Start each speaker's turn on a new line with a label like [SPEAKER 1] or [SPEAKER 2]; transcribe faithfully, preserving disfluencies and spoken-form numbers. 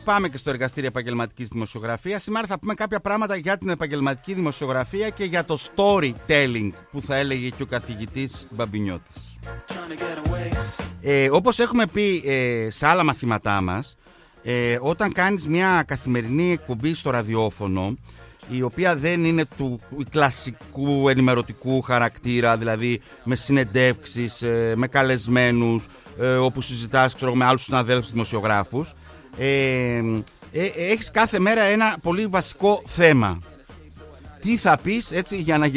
[SPEAKER 1] πάμε και στο εργαστήριο επαγγελματικής δημοσιογραφίας. Σήμερα θα πούμε κάποια πράγματα για την επαγγελματική δημοσιογραφία και για το storytelling που θα έλεγε και ο καθηγητής Μπαμπινιώτης. Ε, όπως έχουμε πει ε, σε άλλα μαθήματά μας, ε, όταν κάνεις μια καθημερινή εκπομπή στο ραδιόφωνο, η οποία δεν είναι του κλασικού ενημερωτικού χαρακτήρα, δηλαδή με συνεντεύξεις, ε, με καλεσμένους, ε, όπου συζητάς ξέρω, με άλλους συναδέλφους δημοσιογράφους, ε, ε, έχεις κάθε μέρα ένα πολύ βασικό θέμα. Τι θα πεις έτσι για να